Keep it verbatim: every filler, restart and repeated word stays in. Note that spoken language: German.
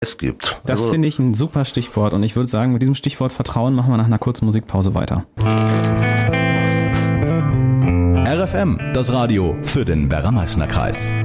es gibt. Das also, finde ich ein super Stichwort und ich würde sagen, mit diesem Stichwort Vertrauen machen wir nach einer kurzen Musikpause weiter. R F M, das Radio für den Werra-Meißner-Kreis.